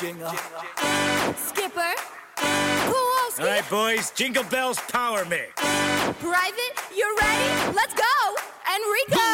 Jingle. Skipper. Kowalski. All right, boys, Jingle Bells power me. Private, you ready? Let's go. Enrico.